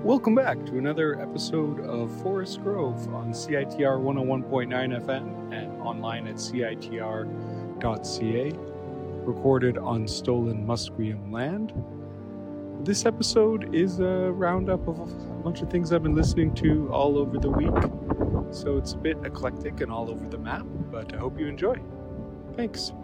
Welcome back to another episode of Forest Grove on CITR 101.9 FM and online at citr.ca, recorded on stolen Musqueam land. This episode is a roundup of a bunch of things I've been listening to all over the week, so it's a bit eclectic and all over the map, but I hope you enjoy. Thanks.